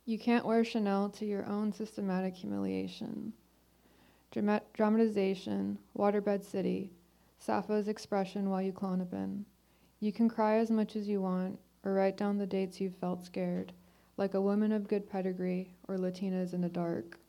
You can't wear Chanel to your own systematic humiliation. Dramatization, Waterbed City, Sappho's expression while you Klonopin. You can cry as much as you want, or write down the dates you've felt scared, like a woman of good pedigree or Latinas in the dark.